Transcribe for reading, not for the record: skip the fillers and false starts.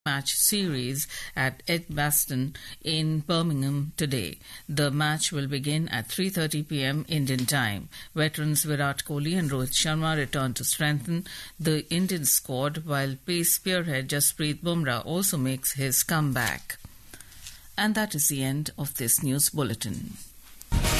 match series at Edgbaston in Birmingham today. The match will begin at 3:30 p.m. Indian time. Veterans Virat Kohli and Rohit Sharma return to strengthen the Indian squad, while pace spearhead Jasprit Bumrah also makes his comeback. And that is the end of this news bulletin.